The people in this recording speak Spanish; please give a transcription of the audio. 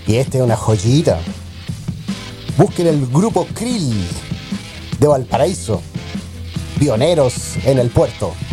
Y este es una joyita. Busquen el grupo Krill de Valparaíso, pioneros en el puerto.